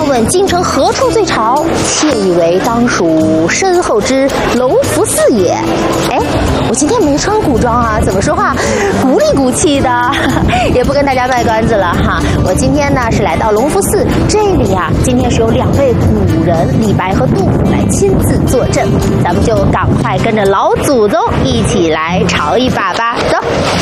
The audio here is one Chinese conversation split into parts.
问京城何处最潮？窃以为当属身后之隆福寺也。哎，我今天没穿古装啊，怎么说话鼓里鼓气的？也不跟大家卖关子了哈。我今天呢是来到隆福寺，这里呀，今天是有2位古人李白和杜甫来亲自坐镇，咱们就赶快跟着老祖宗一起来潮一把吧，走。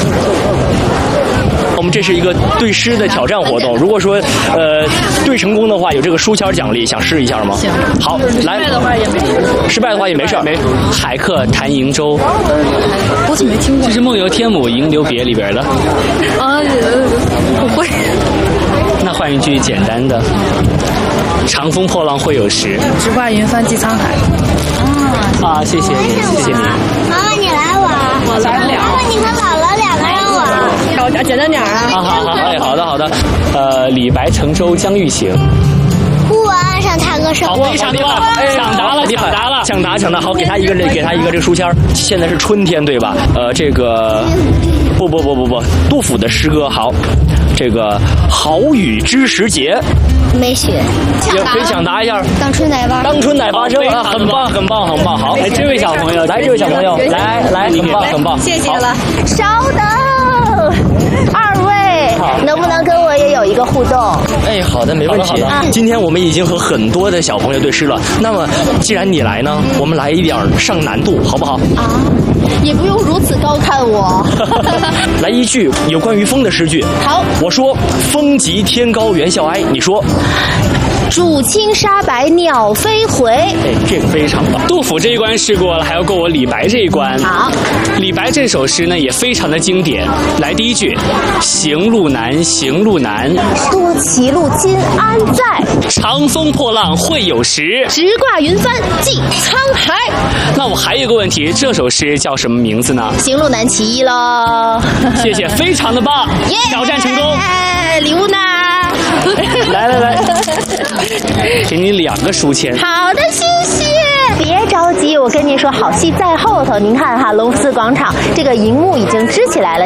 我们这是一个对诗的挑战活动，如果说对成功的话，有这个书签奖励，想试一下吗？ 行， 好，来。 失败的话也没事。 失败的话也没事。海客谈瀛洲， 我怎么没听过？ 这是《梦游天姥吟留别》里边的。 啊，不会。 那换一句简单的：长风破浪会有时， 直挂云帆济沧海。 啊，谢谢你，谢谢你。 妈妈，你来玩， 我来了。 妈妈，你和姥姥2个人玩。 找简单点啊。 好的。李白乘舟将欲行。 忽闻岸上踏歌声。 好，非常厉害，抢答了。抢答，好，给他一个这个书签。现在是春天，对吧？这个不，杜甫的诗歌。好，这个好雨知时节。 没学， 也可以抢答一下。 当春乃发生啊，很棒。好，哎，这位小朋友，来，来，很棒， 谢谢了。 稍等，2位，能不能跟我也有一个互动？ 哎，好的，没问题。今天我们已经和很多的小朋友对诗了，那么既然你来呢，我们来一点上难度，好不好？ 啊，也不用如此高看我。 来一句有关于风的诗句。 好， 我说风急天高猿啸哀，你说渚清沙白鸟飞回。 哎，这个非常棒。杜甫这一关试过了，还要过我李白这一关。 好， 李白这首诗呢也非常的经典。来第一句，行路难，行路难， 多歧路今安在？ 长风破浪会有时， 直挂云帆济沧海。 那我还有一个问题，这首诗叫什么名字呢？ 行路难其一喽。 谢谢，非常的棒，挑战成功。 礼物呢？ 来，给你2个书签。 好的，谢谢。别着急，我跟您说，好戏在后头。您看哈，隆福寺广场这个荧幕已经支起来了。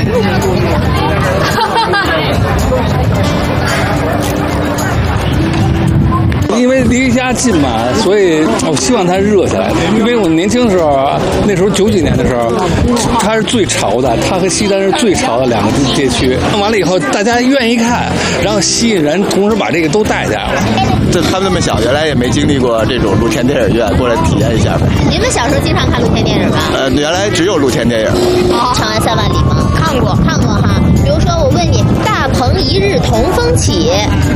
因为离家近嘛，所以我希望它热起来。因为我年轻的时候，那时候90几年的时候，它是最潮的，它和西单是最潮的2个街区。弄完了以后，大家愿意看，然后吸引人，同时把这个都带下来了。 这他们那么小，原来也没经历过这种露天电影院，过来体验一下呗。 你们小时候经常看露天电影吧？ 原来只有露天电影。 长安3万里吗？看过哈。比如说，我问你，大鹏一日同风起。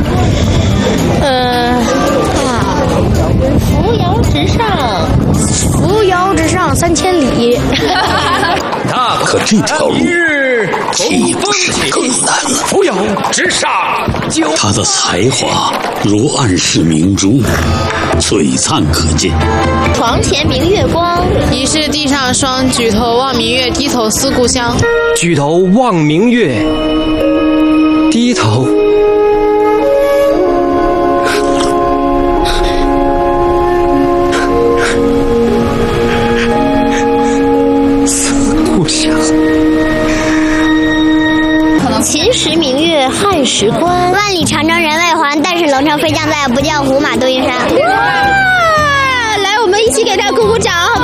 扶摇直上3000里。 可这条路岂不是更难了？ 扶摇直上， 他的才华如暗室明珠，璀璨可见。 床前明月光， 疑是地上霜。举头望明月，低头思故乡。 举头望明月，低头。 秦时明月汉时关， 万里长征人未还，但是龙城飞将在，不教胡马度云山。 来，我们一起给他鼓鼓掌，好不好？